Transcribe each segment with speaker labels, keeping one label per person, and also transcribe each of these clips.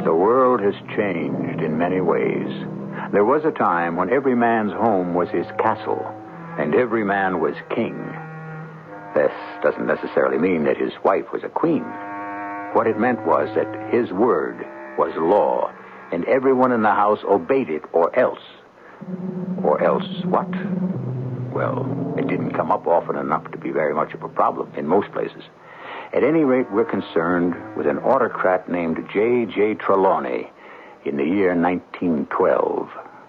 Speaker 1: The world has changed in many ways. There was a time when every man's home was his castle, and every man was king. This doesn't necessarily mean that his wife was a queen. What it meant was that his word was law, and everyone in the house obeyed it, or else. Or else what? Well, it didn't come up often enough to be very much of a problem in most places. At any rate, we're concerned with an autocrat named J.J. Trelawney in the year 1912.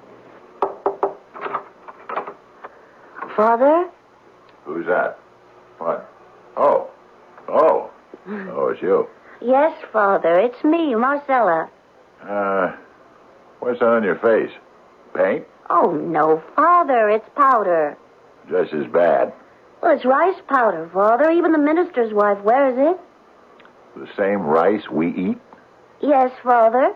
Speaker 2: Father?
Speaker 3: Who's that? What? Oh, it's you.
Speaker 2: Yes, Father, it's me, Marcella.
Speaker 3: What's on your face? Paint?
Speaker 2: Oh, no, Father, it's powder.
Speaker 3: Just as bad.
Speaker 2: Well, it's rice powder, Father. Even the minister's wife wears it.
Speaker 3: The same rice we eat?
Speaker 2: Yes, Father.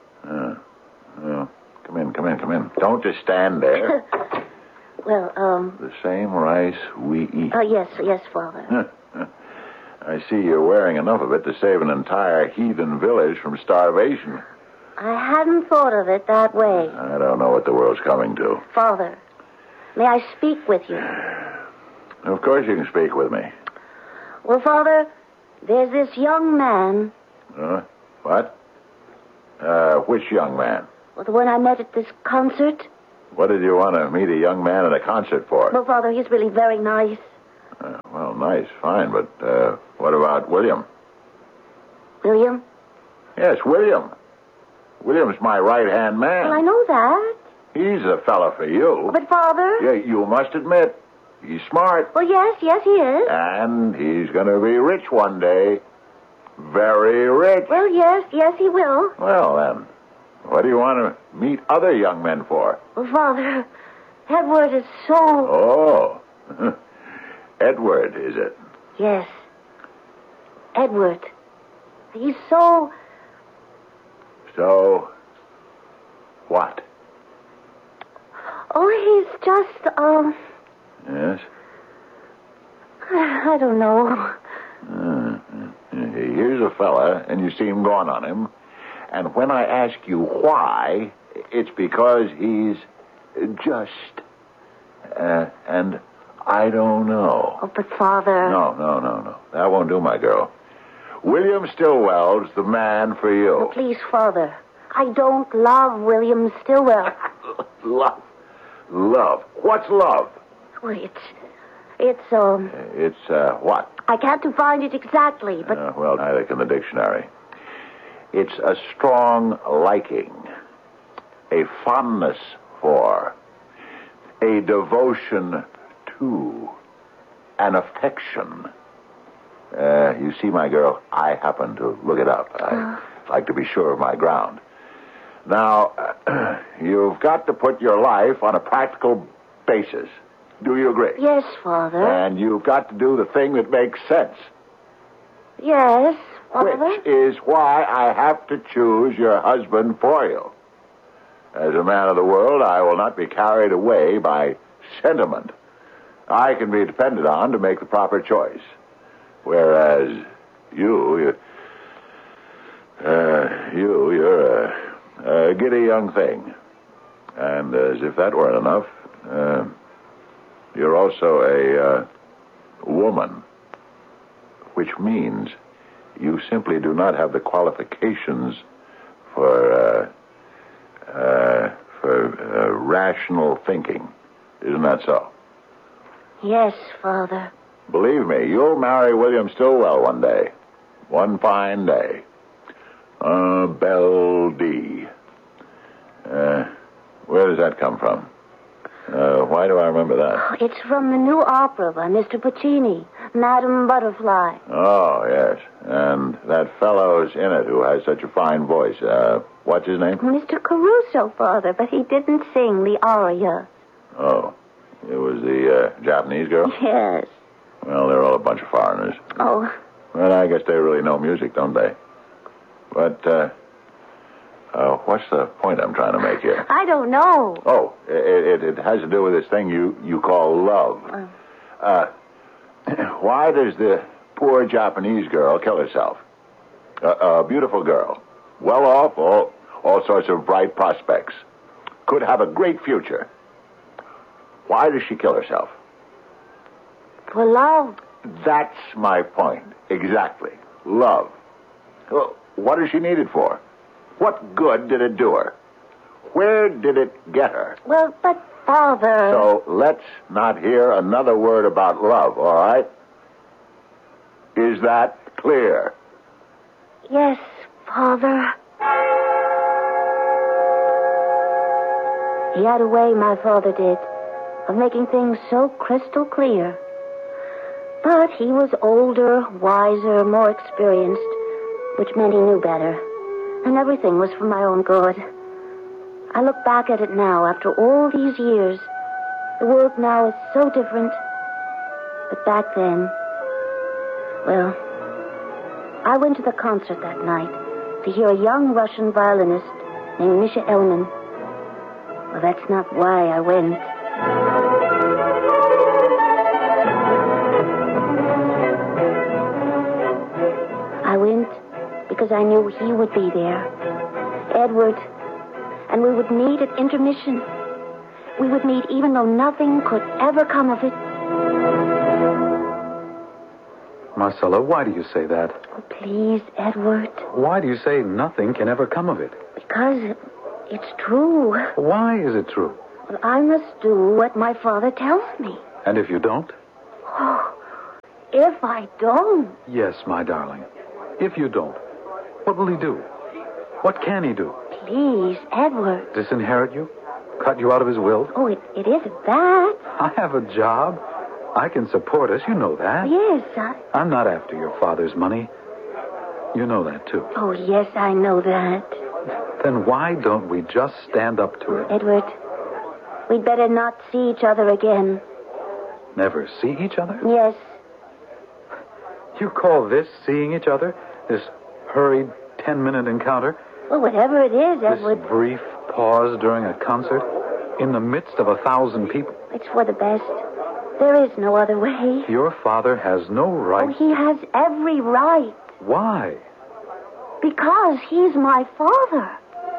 Speaker 3: Come in. Don't just stand there.
Speaker 2: Well,
Speaker 3: The same rice we eat.
Speaker 2: Yes, Father.
Speaker 3: I see you're wearing enough of it to save an entire heathen village from starvation.
Speaker 2: I hadn't thought of it that way.
Speaker 3: I don't know what the world's coming to.
Speaker 2: Father, may I speak with you?
Speaker 3: Of course you can speak with me.
Speaker 2: Well, Father, there's this young man.
Speaker 3: What? Which young man?
Speaker 2: Well, the one I met at this concert.
Speaker 3: What did you want to meet a young man at a concert for?
Speaker 2: Well, Father, he's really very nice.
Speaker 3: Well, nice, fine, but what about William?
Speaker 2: William?
Speaker 3: Yes, William. William's my right-hand man.
Speaker 2: Well, I know that.
Speaker 3: He's the fella for you.
Speaker 2: But, Father...
Speaker 3: Yeah, you must admit, he's smart.
Speaker 2: Well, yes, he is.
Speaker 3: And he's going to be rich one day. Very rich.
Speaker 2: Well, yes, he will.
Speaker 3: Well, then, what do you want to meet other young men for?
Speaker 2: Well, Father, Edward is so...
Speaker 3: Oh, Edward, is it?
Speaker 2: Yes. Edward. He's so...
Speaker 3: So, what?
Speaker 2: Oh, he's just,
Speaker 3: Yes?
Speaker 2: I don't know.
Speaker 3: Here's a fella, and you seem gone on him. And when I ask you why, it's because he's just... and I don't know.
Speaker 2: Oh, but, Father...
Speaker 3: No. That won't do, my girl. William Stillwell's the man for you.
Speaker 2: Oh, please, Father. I don't love William Stillwell.
Speaker 3: Love. What's love?
Speaker 2: Well,
Speaker 3: It's, what?
Speaker 2: I can't define it exactly, but...
Speaker 3: Well, neither can the dictionary. It's a strong liking, a fondness for, a devotion to, an affection. You see, my girl, I happen to look it up. I like to be sure of my ground. Now, you've got to put your life on a practical basis. Do you agree?
Speaker 2: Yes, Father.
Speaker 3: And you've got to do the thing that makes sense.
Speaker 2: Yes, Father.
Speaker 3: Which is why I have to choose your husband for you. As a man of the world, I will not be carried away by sentiment. I can be depended on to make the proper choice. Whereas you're a giddy young thing. And as if that weren't enough, you're also a woman, which means you simply do not have the qualifications for rational thinking. Isn't that so?
Speaker 2: Yes, Father.
Speaker 3: Believe me, you'll marry William Stillwell one day. One fine day. Belle D. Where does that come from? Why do I remember that?
Speaker 2: It's from the new opera by Mr. Puccini, Madame Butterfly.
Speaker 3: Oh, yes. And that fellow's in it who has such a fine voice. What's his name?
Speaker 2: Mr. Caruso, Father, but he didn't sing the aria.
Speaker 3: Oh, it was the Japanese girl?
Speaker 2: Yes.
Speaker 3: Well, they're all a bunch of foreigners.
Speaker 2: Oh.
Speaker 3: Well, I guess they really know music, don't they? But, what's the point I'm trying to make here?
Speaker 2: I don't know.
Speaker 3: Oh, it has to do with this thing you call love. Why does the poor Japanese girl kill herself? A beautiful girl. well off, all sorts of bright prospects. Could have a great future. Why does she kill herself?
Speaker 2: For love.
Speaker 3: That's my point. Exactly. Love. Well, what does she need it for? What good did it do her? Where did it get her?
Speaker 2: Well, but Father...
Speaker 3: So let's not hear another word about love, all right? Is that clear?
Speaker 2: Yes, Father. He had a way, my father did, of making things so crystal clear. But he was older, wiser, more experienced, which meant he knew better. And everything was for my own good. I look back at it now, after all these years. The world now is so different. But back then, well, I went to the concert that night to hear a young Russian violinist named Misha Elman. Well, that's not why I went. I went because I knew he would be there. Edward. And we would meet at intermission. We would meet even though nothing could ever come of it.
Speaker 4: Marcella, why do you say that?
Speaker 2: Oh, please, Edward.
Speaker 4: Why do you say nothing can ever come of it?
Speaker 2: Because it's true.
Speaker 4: Why is it true?
Speaker 2: Well, I must do what my father tells me.
Speaker 4: And if you don't?
Speaker 2: Oh, if I don't...
Speaker 4: Yes, my darling. If you don't, what will he do? What can he do?
Speaker 2: Please, Edward.
Speaker 4: Disinherit you? Cut you out of his will?
Speaker 2: Oh, it isn't that.
Speaker 4: I have a job. I can support us. You know that.
Speaker 2: Yes,
Speaker 4: I'm not after your father's money. You know that, too.
Speaker 2: Oh, yes, I know that.
Speaker 4: Then why don't we just stand up to it?
Speaker 2: Edward, we'd better not see each other again.
Speaker 4: Never see each other?
Speaker 2: Yes.
Speaker 4: You call this seeing each other? This hurried 10-minute encounter?
Speaker 2: Well, whatever it is, Edward...
Speaker 4: This brief pause during a concert in the midst of 1,000 people?
Speaker 2: It's for the best. There is no other way.
Speaker 4: Your father has no right...
Speaker 2: Oh, he has every right.
Speaker 4: Why?
Speaker 2: Because he's my father.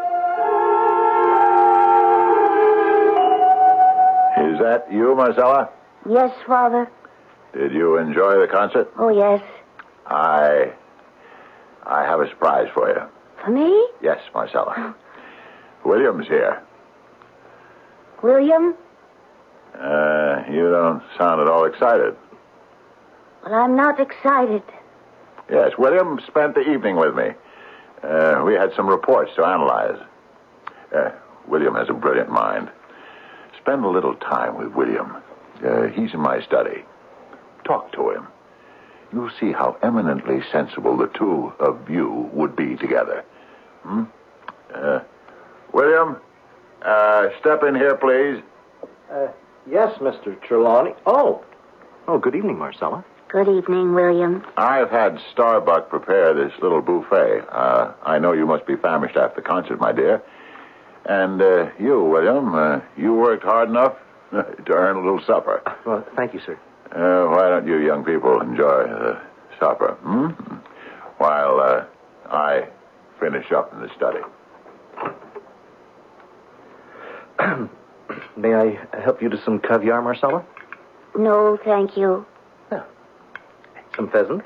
Speaker 3: Is that you, Marcella?
Speaker 2: Yes, Father.
Speaker 3: Did you enjoy the concert?
Speaker 2: Oh, yes.
Speaker 3: I have a surprise for you.
Speaker 2: For me?
Speaker 3: Yes, Marcella. William's here.
Speaker 2: William?
Speaker 3: You don't sound at all excited.
Speaker 2: Well, I'm not excited.
Speaker 3: Yes, William spent the evening with me. We had some reports to analyze. William has a brilliant mind. Spend a little time with William. He's in my study. Talk to him. You'll see how eminently sensible the two of you would be together. William, step in here, please.
Speaker 5: Yes, Mr. Trelawney. Oh, good evening, Marcella.
Speaker 2: Good evening, William.
Speaker 3: I've had Starbuck prepare this little buffet. I know you must be famished after the concert, my dear. And you, William, you worked hard enough to earn a little supper.
Speaker 5: Well, thank you, sir.
Speaker 3: Why don't you young people enjoy the supper, while I finish up in the study.
Speaker 5: May I help you to some caviar, Marcella?
Speaker 2: No, thank you.
Speaker 5: Some pheasant?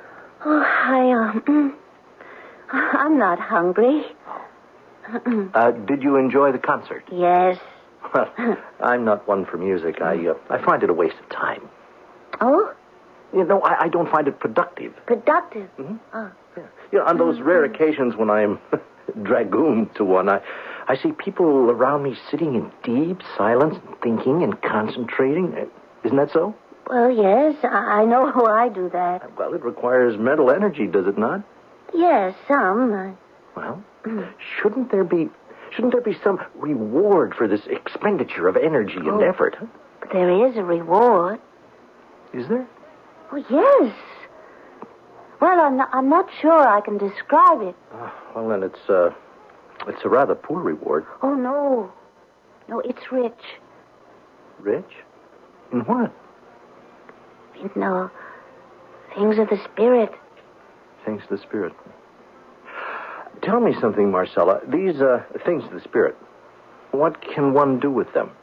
Speaker 2: Oh, I'm not hungry.
Speaker 5: Did you enjoy the concert?
Speaker 2: Yes.
Speaker 5: Well, I'm not one for music. I find it a waste of time.
Speaker 2: Oh?
Speaker 5: You know, I don't find it productive.
Speaker 2: Productive?
Speaker 5: Mm-hmm.
Speaker 2: Oh.
Speaker 5: Yeah. You know, on those rare occasions when I'm dragooned to one, I see people around me sitting in deep silence, thinking and concentrating. Isn't that so?
Speaker 2: Well, yes, I know how I do that.
Speaker 5: Well, it requires mental energy, does it not?
Speaker 2: Yes, some.
Speaker 5: Well, shouldn't there be some reward for this expenditure of energy and effort? Huh?
Speaker 2: But there is a reward.
Speaker 5: Is there?
Speaker 2: Oh, yes. Well, I'm not sure I can describe it.
Speaker 5: Well, then it's a rather poor reward.
Speaker 2: Oh, no. No, it's rich.
Speaker 5: Rich? In what?
Speaker 2: No, things of the spirit.
Speaker 5: Things of the spirit. Tell me something, Marcella. These things of the spirit, what can one do with them?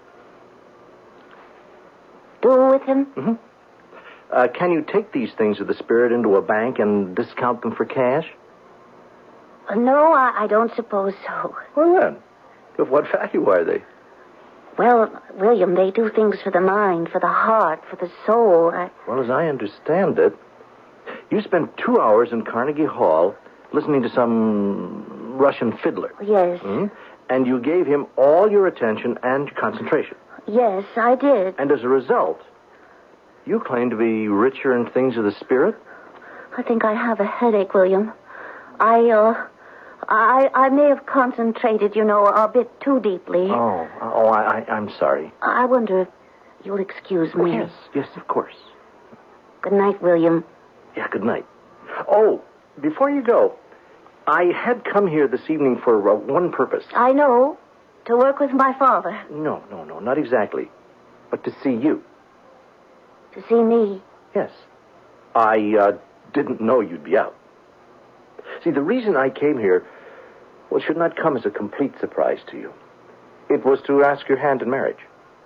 Speaker 2: Do with him?
Speaker 5: Mm-hmm. Can you take these things of the spirit into a bank and discount them for cash?
Speaker 2: No, I don't suppose so.
Speaker 5: Well, then, of what value are they?
Speaker 2: Well, William, they do things for the mind, for the heart, for the soul.
Speaker 5: Well, as I understand it, you spent 2 hours in Carnegie Hall listening to some Russian fiddler.
Speaker 2: Yes.
Speaker 5: Mm-hmm. And you gave him all your attention and concentration.
Speaker 2: Yes, I did.
Speaker 5: And as a result, you claim to be richer in things of the spirit?
Speaker 2: I think I have a headache, William. I may have concentrated, a bit too deeply.
Speaker 5: I'm sorry.
Speaker 2: I wonder if you'll excuse me.
Speaker 5: Oh, yes, of course.
Speaker 2: Good night, William.
Speaker 5: Yeah, good night. Oh, before you go, I had come here this evening for one purpose.
Speaker 2: I know. To work with my father.
Speaker 5: No, not exactly. But to see you.
Speaker 2: To see me?
Speaker 5: Yes. I didn't know you'd be out. See, the reason I came here, should not come as a complete surprise to you. It was to ask your hand in marriage.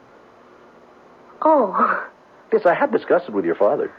Speaker 2: Oh.
Speaker 5: Yes, I had discussed it with your father.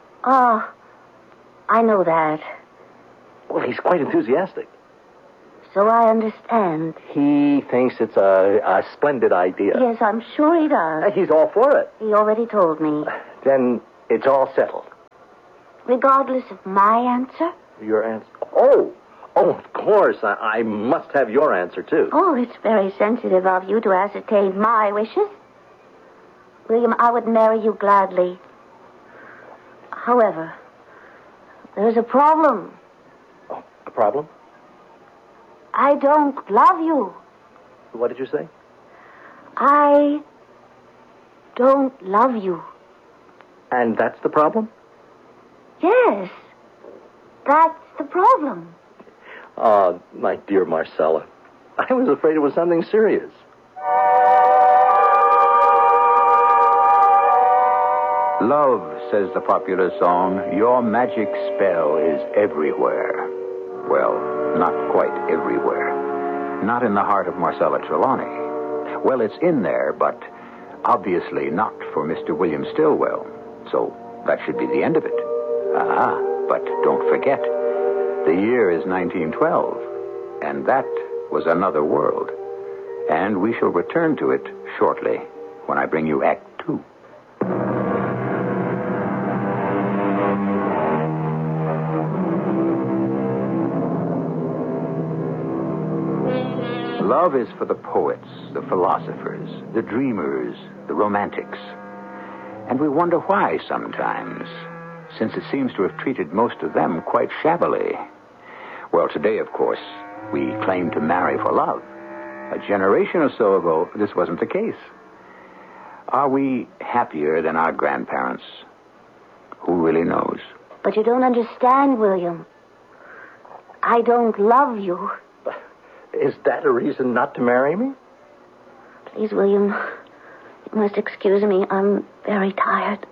Speaker 2: I know that.
Speaker 5: Well, he's quite enthusiastic.
Speaker 2: So I understand.
Speaker 5: He thinks it's a splendid idea.
Speaker 2: Yes, I'm sure he does.
Speaker 5: He's all for it.
Speaker 2: He already told me.
Speaker 5: Then it's all settled.
Speaker 2: Regardless of my answer?
Speaker 5: Your answer? Oh, of course. I must have your answer, too.
Speaker 2: Oh, it's very sensitive of you to ascertain my wishes. William, I would marry you gladly. However, there's a problem.
Speaker 5: Oh, a problem?
Speaker 2: I don't love you.
Speaker 5: What did you say?
Speaker 2: I don't love you.
Speaker 5: And that's the problem?
Speaker 2: Yes. That's the problem.
Speaker 5: Oh, my dear Marcella. I was afraid it was something serious.
Speaker 1: Love, says the popular song, your magic spell is everywhere. Well, not quite everywhere. Not in the heart of Marcella Trelawney. Well, it's in there, but obviously not for Mr. William Stillwell. So that should be the end of it. But don't forget, the year is 1912, and that was another world. And we shall return to it shortly when I bring you Act 2. Love is for the poets, the philosophers, the dreamers, the romantics. And we wonder why sometimes, since it seems to have treated most of them quite shabbily. Well, today, of course, we claim to marry for love. A generation or so ago, this wasn't the case. Are we happier than our grandparents? Who really knows?
Speaker 2: But you don't understand, William. I don't love you.
Speaker 5: Is that a reason not to marry me?
Speaker 2: Please, William, you must excuse me. I'm very tired.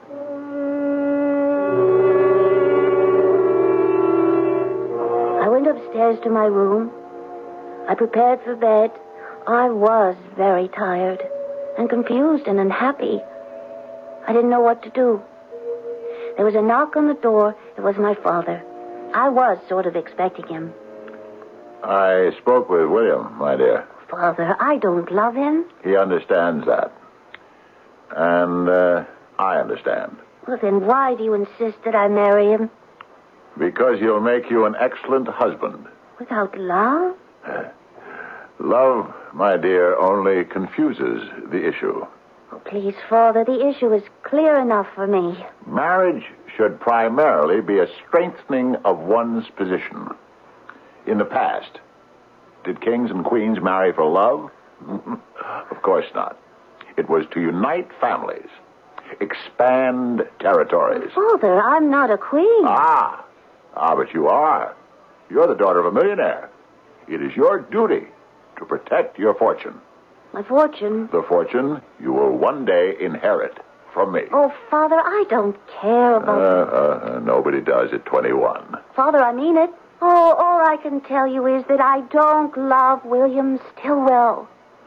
Speaker 2: I went upstairs to my room. I prepared for bed. I was very tired and confused and unhappy. I didn't know what to do. There was a knock on the door. It was my father. I was sort of expecting him.
Speaker 3: I spoke with William, my dear.
Speaker 2: Father, I don't love him.
Speaker 3: He understands that. And I understand.
Speaker 2: Well, then why do you insist that I marry him?
Speaker 3: Because he'll make you an excellent husband.
Speaker 2: Without love?
Speaker 3: Love, my dear, only confuses the issue.
Speaker 2: Oh, please, Father, the issue is clear enough for me.
Speaker 3: Marriage should primarily be a strengthening of one's position. In the past, did kings and queens marry for love? Of course not. It was to unite families, expand territories.
Speaker 2: Father, I'm not a queen.
Speaker 3: But you are. You're the daughter of a millionaire. It is your duty to protect your fortune.
Speaker 2: My fortune?
Speaker 3: The fortune you will one day inherit from me.
Speaker 2: Oh, Father, I don't care about...
Speaker 3: Nobody does at 21.
Speaker 2: Father, I mean it. Oh, all I can tell you is that I don't love William Stillwell.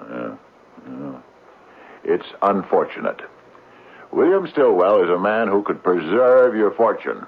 Speaker 3: It's unfortunate. William Stillwell is a man who could preserve your fortune.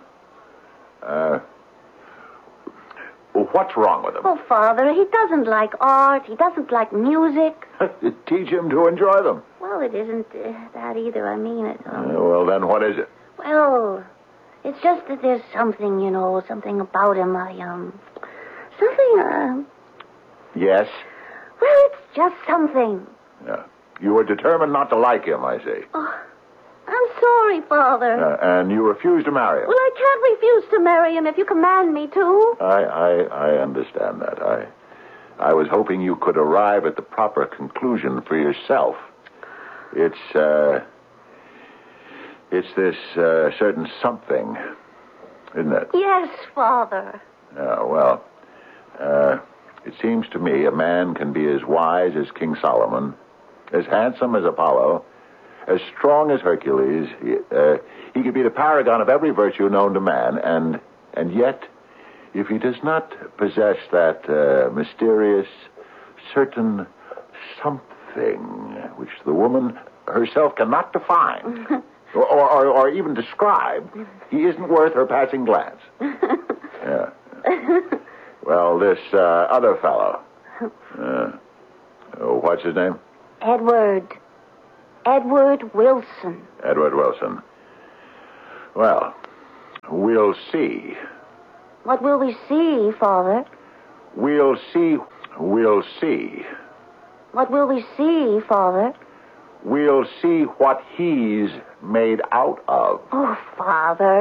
Speaker 3: What's wrong with him?
Speaker 2: Oh, Father, he doesn't like art. He doesn't like music.
Speaker 3: Teach him to enjoy them.
Speaker 2: Well, it isn't that either. I mean it.
Speaker 3: Well, then what is it?
Speaker 2: Well, it's just that there's something, something about him. Something,
Speaker 3: Yes?
Speaker 2: well, it's just something.
Speaker 3: Yeah. You were determined not to like him, I see.
Speaker 2: Oh, I'm sorry, Father.
Speaker 3: And you refuse to marry him.
Speaker 2: Well, I can't refuse to marry him if you command me to.
Speaker 3: I understand that. I was hoping you could arrive at the proper conclusion for yourself. It's this certain something, isn't it?
Speaker 2: Yes, Father.
Speaker 3: Well, it seems to me a man can be as wise as King Solomon, as handsome as Apollo, as strong as Hercules. He could be the paragon of every virtue known to man, and yet, if he does not possess that mysterious, certain something which the woman herself cannot define or even describe, he isn't worth her passing glance. Yeah. Well, this other fellow, what's his name?
Speaker 2: Edward Wilson.
Speaker 3: Edward Wilson. Well, we'll see.
Speaker 2: What will we see, Father?
Speaker 3: We'll see. We'll see.
Speaker 2: What will we see, Father?
Speaker 3: We'll see what he's made out of.
Speaker 2: Oh, Father.